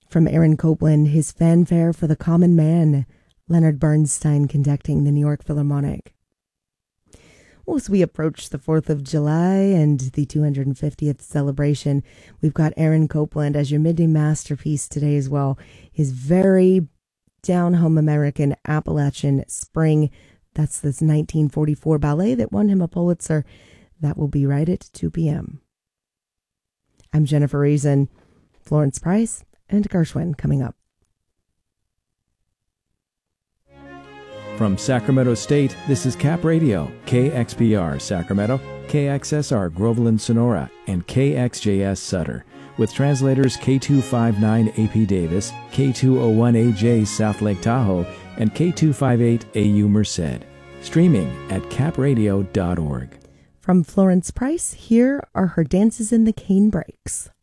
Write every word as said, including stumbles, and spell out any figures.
From Aaron Copland, his Fanfare for the Common Man, Leonard Bernstein conducting the New York Philharmonic. Well, as we approach the fourth of July and the two hundred fiftieth celebration, we've got Aaron Copland as your midday masterpiece today as well. His very down-home American Appalachian Spring. That's this nineteen forty-four ballet that won him a Pulitzer. That will be right at two p.m. I'm Jennifer Reason, Florence Price, and Gershwin coming up. From Sacramento State, this is Cap Radio, K X P R Sacramento, K X S R Groveland Sonora, and K X J S Sutter, with translators K two fifty-nine A P Davis, K two oh one A J South Lake Tahoe, and K two fifty-eight A U Merced. Streaming at cap radio dot org. From Florence Price, here are her dances in the cane breaks.